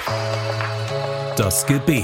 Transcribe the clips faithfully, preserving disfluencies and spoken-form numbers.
Das Gebet.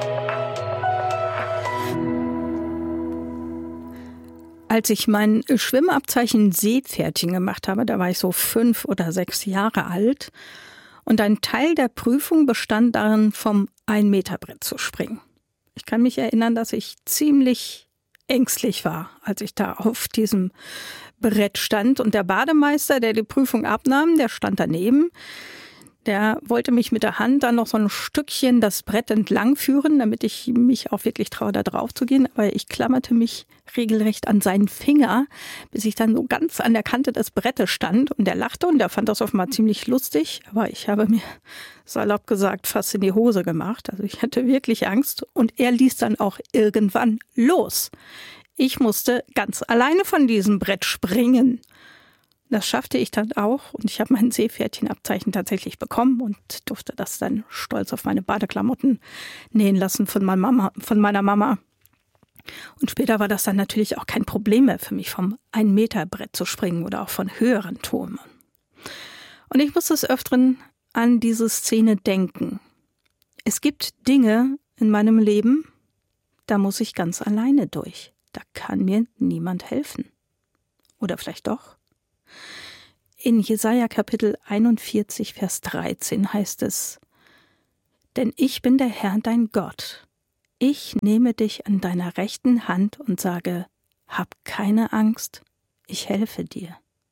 Als ich mein Schwimmabzeichen Seepferdchen gemacht habe, da war ich so fünf oder sechs Jahre alt. Und ein Teil der Prüfung bestand darin, vom Ein-Meter-Brett zu springen. Ich kann mich erinnern, dass ich ziemlich ängstlich war, als ich da auf diesem Brett stand. Und der Bademeister, der die Prüfung abnahm, der stand daneben. Der wollte mich mit der Hand dann noch so ein Stückchen das Brett entlang führen, damit ich mich auch wirklich traue, da drauf zu gehen. Aber ich klammerte mich regelrecht an seinen Finger, bis ich dann so ganz an der Kante des Brettes stand. Und der lachte und der fand das offenbar ziemlich lustig. Aber ich habe mir, salopp gesagt, fast in die Hose gemacht. Also ich hatte wirklich Angst. Und er ließ dann auch irgendwann los. Ich musste ganz alleine von diesem Brett springen. Das schaffte ich dann auch und ich habe mein Seepferdchenabzeichen tatsächlich bekommen und durfte das dann stolz auf meine Badeklamotten nähen lassen von meiner Mama, von meiner Mama. Und später war das dann natürlich auch kein Problem mehr für mich, vom Ein-Meter-Brett zu springen oder auch von höheren Türmen. Und ich muss des Öfteren an diese Szene denken. Es gibt Dinge in meinem Leben, da muss ich ganz alleine durch. Da kann mir niemand helfen. Oder vielleicht doch? In Jesaja Kapitel einundvierzig, Vers dreizehn heißt es: Denn ich bin der Herr, dein Gott. Ich nehme dich an deiner rechten Hand und sage, hab keine Angst, ich helfe dir.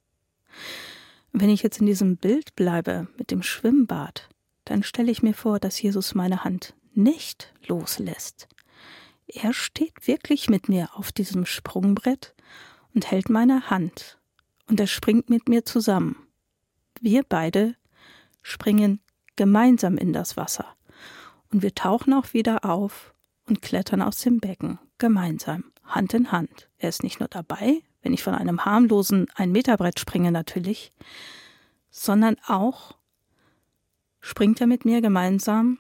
Wenn ich jetzt in diesem Bild bleibe mit dem Schwimmbad, dann stelle ich mir vor, dass Jesus meine Hand nicht loslässt. Er steht wirklich mit mir auf diesem Sprungbrett und hält meine Hand. Und er springt mit mir zusammen. Wir beide springen gemeinsam in das Wasser. Und wir tauchen auch wieder auf und klettern aus dem Becken. Gemeinsam, Hand in Hand. Er ist nicht nur dabei, wenn ich von einem harmlosen Ein-Meter-Brett springe natürlich, sondern auch springt er mit mir gemeinsam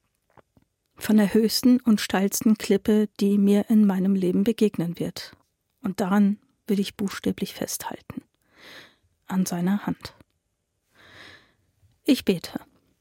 von der höchsten und steilsten Klippe, die mir in meinem Leben begegnen wird. Und daran will ich buchstäblich festhalten. An seiner Hand. Ich bete.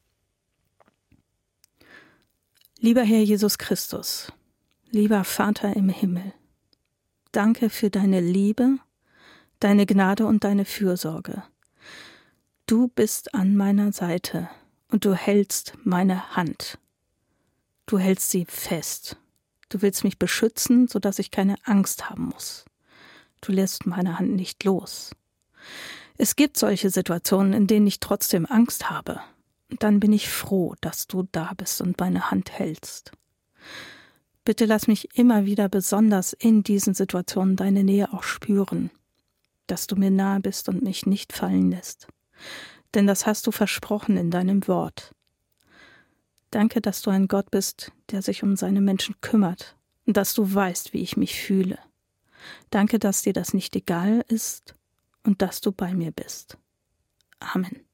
Lieber Herr Jesus Christus, lieber Vater im Himmel, danke für deine Liebe, deine Gnade und deine Fürsorge. Du bist an meiner Seite und du hältst meine Hand. Du hältst sie fest. Du willst mich beschützen, sodass ich keine Angst haben muss. Du lässt meine Hand nicht los. Es gibt solche Situationen, in denen ich trotzdem Angst habe. Und dann bin ich froh, dass du da bist und meine Hand hältst. Bitte lass mich immer wieder besonders in diesen Situationen deine Nähe auch spüren, dass du mir nahe bist und mich nicht fallen lässt. Denn das hast du versprochen in deinem Wort. Danke, dass du ein Gott bist, der sich um seine Menschen kümmert und dass du weißt, wie ich mich fühle. Danke, dass dir das nicht egal ist und dass du bei mir bist. Amen.